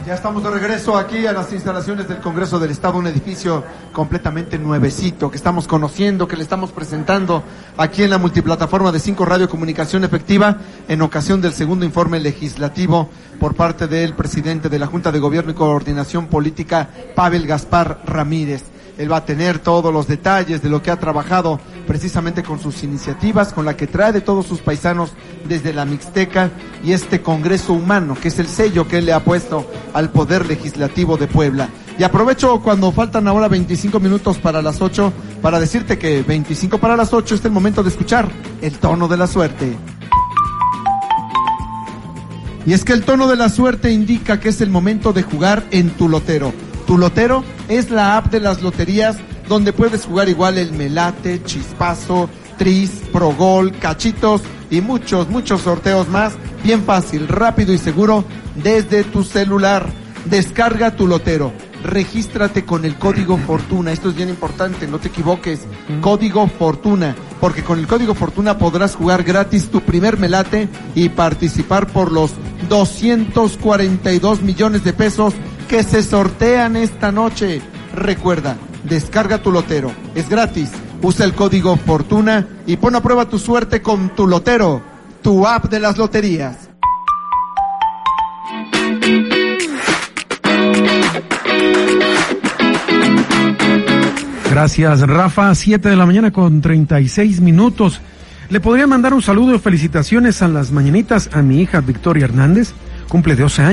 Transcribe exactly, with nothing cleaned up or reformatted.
Ya estamos de regreso aquí a las instalaciones del Congreso del Estado, un edificio completamente nuevecito que estamos conociendo, que le estamos presentando aquí en la multiplataforma de cinco Radio Comunicación Efectiva en ocasión del segundo informe legislativo por parte del presidente de la Junta de Gobierno y Coordinación Política, Pavel Gaspar Ramírez. Él va a tener todos los detalles de lo que ha trabajado precisamente con sus iniciativas, con la que trae de todos sus paisanos desde la Mixteca y este Congreso Humano, que es el sello que él le ha puesto al Poder Legislativo de Puebla. Y aprovecho cuando faltan ahora veinticinco minutos para las ocho, para decirte que veinticinco para las ocho es el momento de escuchar el tono de la suerte. Y es que el tono de la suerte indica que es el momento de jugar en tu lotero. Tu lotero es la app de las loterías donde puedes jugar igual el Melate, Chispazo, Tris, Progol, Cachitos y muchos, muchos sorteos más. Bien fácil, rápido y seguro desde tu celular. Descarga tu lotero. Regístrate con el código Fortuna. Esto es bien importante, no te equivoques. Código Fortuna, porque con el código Fortuna podrás jugar gratis tu primer Melate y participar por los doscientos cuarenta y dos millones de pesos que se sortean esta noche. Recuerda, descarga tu lotero, es gratis, usa el código Fortuna y pon a prueba tu suerte con tu lotero, tu app de las loterías. Gracias, Rafa. Siete de la mañana con treinta y seis minutos. Le podría mandar un saludo y felicitaciones a las mañanitas a mi hija Victoria Hernández, cumple doce años.